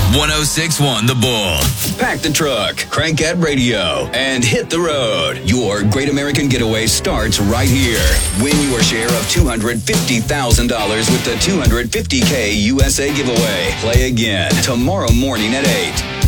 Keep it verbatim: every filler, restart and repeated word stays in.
one oh six point one The Bull. Pack the truck, crank that radio, and hit the road. Your Great American Getaway starts right here. Win your share of two hundred fifty thousand dollars with the two hundred fifty K U S A giveaway. Play again tomorrow morning at eight.